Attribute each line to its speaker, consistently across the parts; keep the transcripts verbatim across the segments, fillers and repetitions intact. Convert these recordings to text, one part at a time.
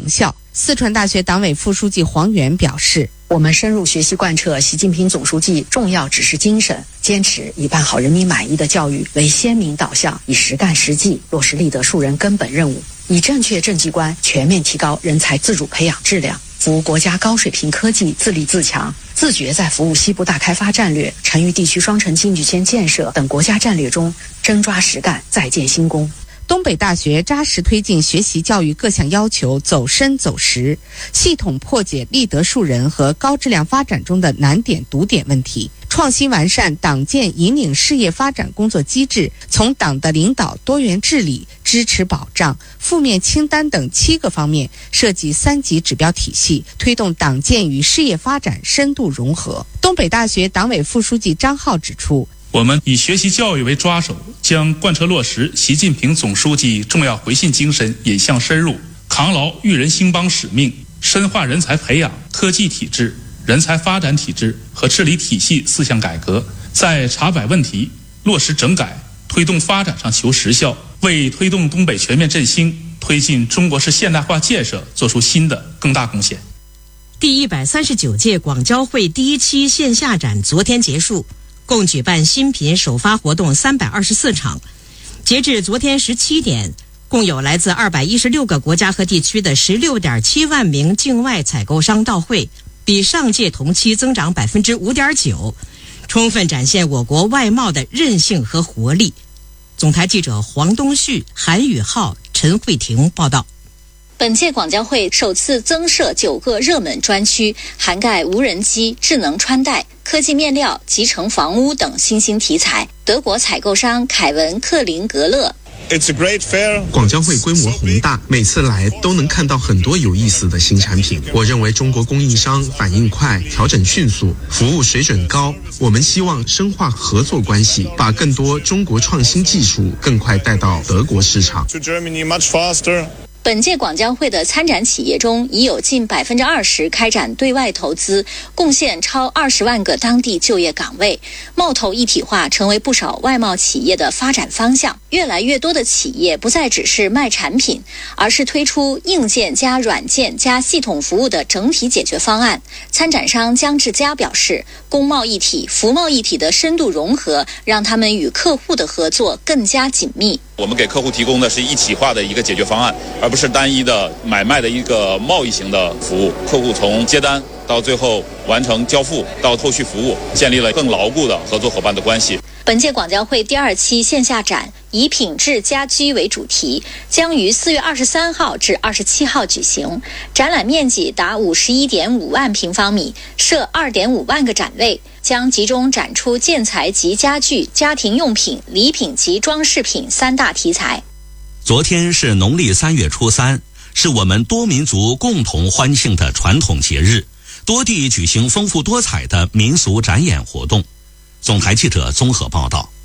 Speaker 1: 成效。四川大学党委副书记黄源表示，
Speaker 2: 我们深入学习贯彻习近平总书记重要指示精神，坚持以办好人民满意的教育为鲜明导向，以实干实际落实立德树人根本任务，以正确政绩观全面提高人才自主培养质量，服务国家高水平科技自立自强，自觉在服务西部大开发战略、成渝地区双城经济圈建设等国家战略中真抓实干，再建新功。
Speaker 1: 东北大学扎实推进学习教育各项要求走深走实，系统破解立德树人和高质量发展中的难点堵点问题，创新完善党建引领事业发展工作机制，从党的领导、多元治理、支持保障、负面清单等七个方面设计三级指标体系，推动党建与事业发展深度融合。东北大学党委副书记张浩指出，
Speaker 3: 我们以学习教育为抓手，将贯彻落实习近平总书记重要回信精神引向深入，扛牢育人兴邦使命，深化人才培养、科技体制、人才发展体制和治理体系四项改革，在查摆问题、落实整改、推动发展上求实效，为推动东北全面振兴、推进中国式现代化建设做出新的更大贡献。
Speaker 4: 第一百三十九届广交会第一期线下展昨天结束，共举办新品首发活动三百二十四场。截至昨天十七点，共有来自二百一十六个国家和地区的十六点七万名境外采购商到会，比上届同期增长百分之五点九，充分展现我国外贸的韧性和活力。总台记者黄东旭、韩宇浩、陈慧婷报道。
Speaker 5: 本届广交会首次增设九个热门专区，涵盖无人机、智能穿戴、科技面料、集成房屋等新兴题材。德国采购商凯文克林格勒。
Speaker 6: 广交会规模宏大，每次来都能看到很多有意思的新产品。我认为中国供应商反应快，调整迅速，服务水准高。我们希望深化合作关系，把更多中国创新技术更快带到德国市场。
Speaker 5: 本届广交会的参展企业中，已有近百分之二十开展对外投资，贡献超二十万个当地就业岗位。贸投一体化成为不少外贸企业的发展方向。越来越多的企业不再只是卖产品，而是推出硬件加软件加系统服务的整体解决方案。参展商姜志佳表示，工贸一体、服贸一体的深度融合，让他们与客户的合作更加紧密。
Speaker 7: 我们给客户提供的是一体化的一个解决方案，而不是单一的买卖的一个贸易型的服务。客户从接单到最后完成交付到后续服务，建立了更牢固的合作伙伴的关系。
Speaker 5: 本届广交会第二期线下展以品质家居为主题，将于四月二十三号至二十七号举行。展览面积达五十一点五万平方米，设二点五万个展位，将集中展出建材及家具、家庭用品、礼品及装饰品三大题材。
Speaker 8: 昨天是农历三月初三，是我们多民族共同欢庆的传统节日，多地举行丰富多彩的民俗展演活动。总台记者综合报道。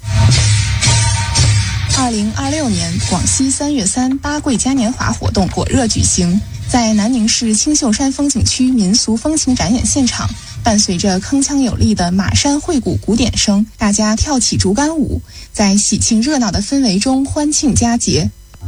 Speaker 9: 二零二六年广西三月三八桂嘉年华活动火热举行，在南宁市青秀山风景区民俗风情展演现场，伴随着铿锵有力的马山会鼓鼓点声，大家跳起竹竿舞，在喜庆热闹的氛围中欢庆佳节。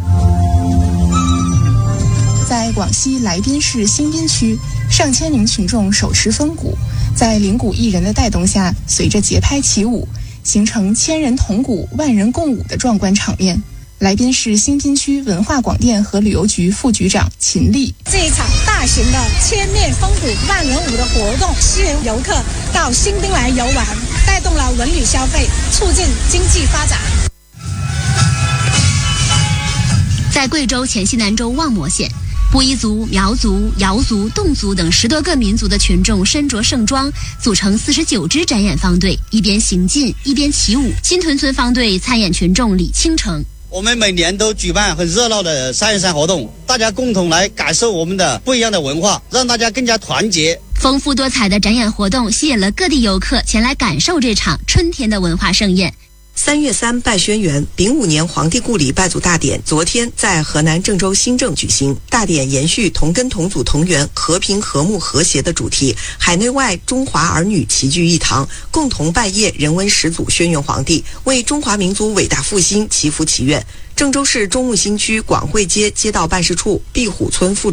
Speaker 9: 在广西来宾市新宾区，上千名群众手持风鼓，在铃鼓艺人的带动下，随着节拍起舞，形成千人同鼓、万人共舞的壮观场面。来宾市新宾区文化广电和旅游局副局长秦丽，
Speaker 10: 这一场大型的千面风鼓万人舞的活动，吸引游客到新宾来游玩，带动了文旅消费，促进经济发展。
Speaker 11: 在贵州黔西南州望谟县，布依族、苗族、瑶族、侗族等十多个民族的群众身着盛装，组成四十九支展演方队，一边行进一边起舞。新屯村方队参演群众李清城，
Speaker 12: 我们每年都举办很热闹的三月三活动，大家共同来感受我们的不一样的文化，让大家更加团结。
Speaker 11: 丰富多彩的展演活动吸引了各地游客前来感受这场春天的文化盛宴。
Speaker 13: 三月三拜轩辕，丙午年皇帝故里拜祖大典昨天在河南郑州新郑举行。大典延续同根同祖同源、和平和睦和谐的主题，海内外中华儿女齐聚一堂，共同拜谒人文始祖轩辕皇帝，为中华民族伟大复兴祈福祈愿。郑州市中牟新区广汇街街道办事处壁虎村副